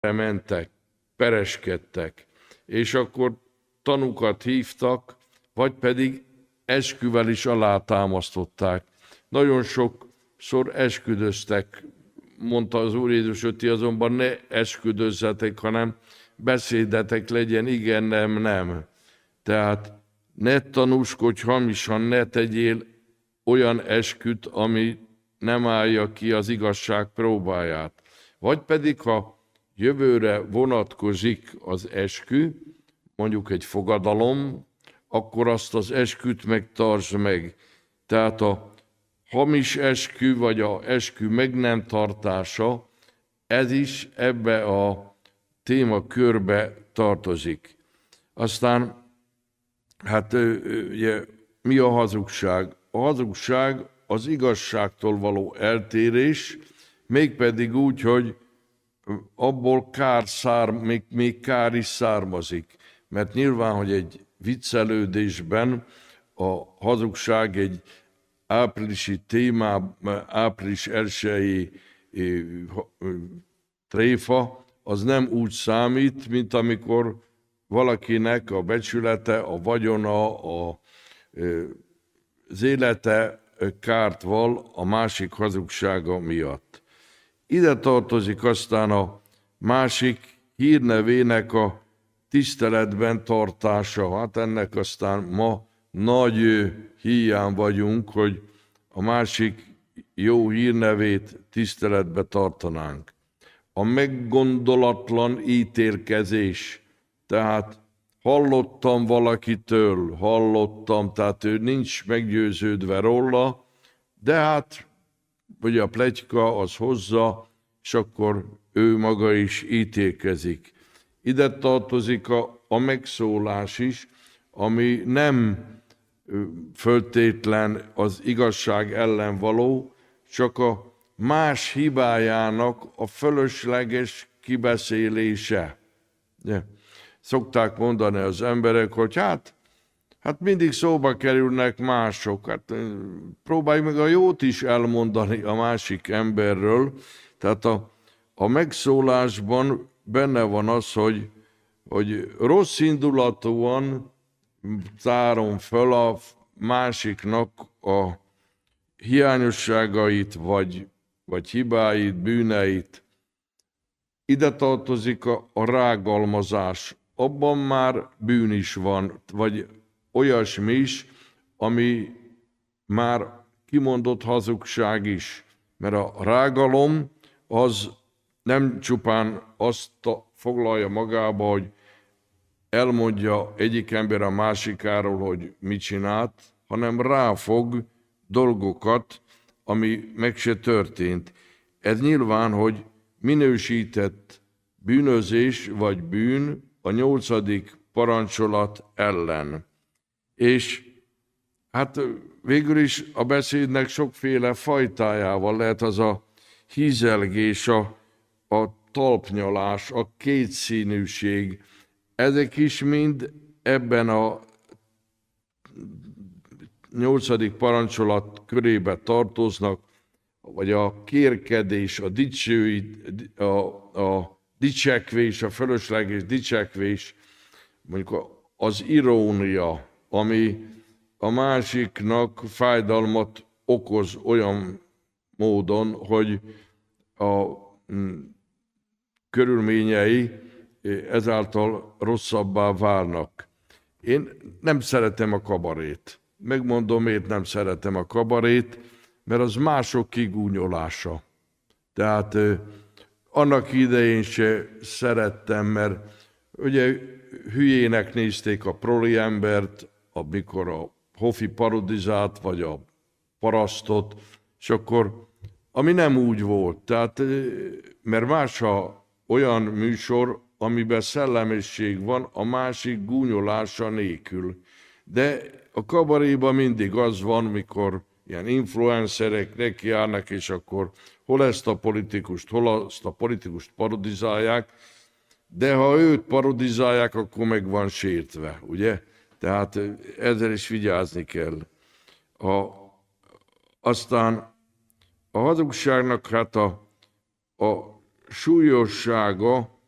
mentek, pereskedtek, és akkor tanukat hívtak, vagy pedig esküvel is alátámasztották. Nagyon sokszor esküdöztek, mondta az Úr Jézus, hogy ti azonban ne esküdözzetek, hanem beszédetek legyen igen, nem, nem. Tehát ne tanúskodj hamisan, ne tegyél olyan esküt, ami nem állja ki az igazság próbáját. Vagy pedig, ha jövőre vonatkozik az eskü, mondjuk egy fogadalom, akkor azt az esküt megtartsd meg. Tehát a hamis eskü, vagy a eskü meg nem tartása, ez is ebbe a témakörbe tartozik. Aztán, hát ugye, mi a hazugság? A hazugság az igazságtól való eltérés, mégpedig úgy, hogy abból még kár is származik. Mert nyilván, hogy egy viccelődésben a hazugság egy áprilisi témában, április 1-i tréfa, az nem úgy számít, mint amikor valakinek a becsülete, a vagyona, az élete kárt val a másik hazugsága miatt. Ide tartozik aztán a másik hírnevének a tiszteletben tartása. Hát ennek aztán ma nagy híján vagyunk, hogy a másik jó hírnevét tiszteletbe tartanánk. A meggondolatlan ítélkezés, tehát hallottam valakitől, tehát ő nincs meggyőződve róla, de hát ugye a pletyka az hozza, és akkor ő maga is ítélkezik. Ide tartozik a megszólás is, ami nem föltétlen az igazság ellen való, csak a más hibájának a fölösleges kibeszélése. Szokták mondani az emberek, hogy hát mindig szóba kerülnek mások. Hát próbálj meg a jót is elmondani a másik emberről. Tehát a megszólásban benne van az, hogy rossz indulatúan tárom föl a másiknak a hiányosságait, vagy hibáit, bűneit. Ide tartozik a rágalmazás. Abban már bűn is van, vagy olyasmi is, ami már kimondott hazugság is. Mert a rágalom az nem csupán azt foglalja magába, hogy elmondja egyik ember a másikáról, hogy mit csinált, hanem ráfog dolgokat, ami meg se történt. Ez nyilván, hogy minősített bűnözés vagy bűn a 8. parancsolat ellen. És hát végül is a beszédnek sokféle fajtájával lehet az a hízelgés, a talpnyalás, a kétszínűség. Ezek is mind ebben a 8. parancsolat körébe tartoznak, vagy a kérkedés, a dicsekvés, a fölösleges dicsekvés, mondjuk az irónia, ami a másiknak fájdalmat okoz olyan módon, hogy a körülményei ezáltal rosszabbá válnak. Én nem szeretem a kabarét. Megmondom, miért nem szeretem a kabarét, mert az mások kigúnyolása. Tehát annak idején se szerettem, mert ugye hülyének nézték a proli embert, amikor a Hofi parodizált, vagy a parasztot, és akkor, ami nem úgy volt. Tehát, mert más olyan műsor, amiben szellemesség van, a másik gúnyolása nélkül. De a kabaréban mindig az van, mikor ilyen influencerek nekiállnak, és akkor hol ezt a politikust, hol azt a politikust parodizálják, de ha őt parodizálják, akkor meg van sértve, ugye? Tehát ezzel is vigyázni kell. Aztán a hazugságnak hát a súlyossága